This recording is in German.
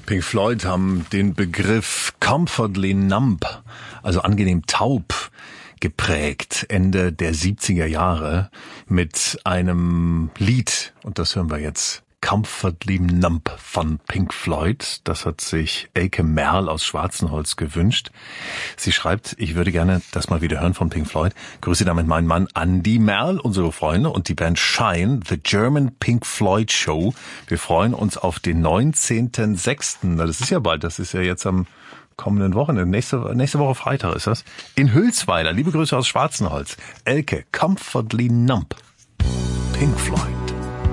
Pink Floyd haben den Begriff comfortably numb, also angenehm taub, geprägt, Ende der 70er Jahre mit einem Lied, und das hören wir jetzt, Comfortably Numb von Pink Floyd. Das hat sich Elke Merl aus Schwarzenholz gewünscht. Sie schreibt, ich würde gerne das mal wieder hören von Pink Floyd. Grüße damit meinen Mann Andy Merl, unsere Freunde und die Band Shine, The German Pink Floyd Show. Wir freuen uns auf den 19.06. Na, das ist ja bald, das ist ja jetzt am kommenden Wochenende. Nächste Woche Freitag ist das. In Hülsweiler. Liebe Grüße aus Schwarzenholz. Elke, Comfortably Numb. Pink Floyd.